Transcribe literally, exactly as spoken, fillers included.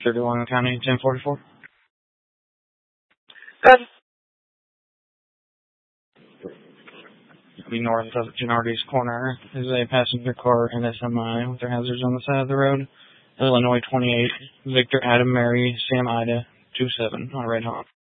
thirty-one County, ten forty-four. Good. Be north of Gennardi's Corner is a passenger car and a semi with their hazards on the side of the road. Illinois twenty-eight, Victor Adam Mary, Sam Ida, two seven on a red hawk.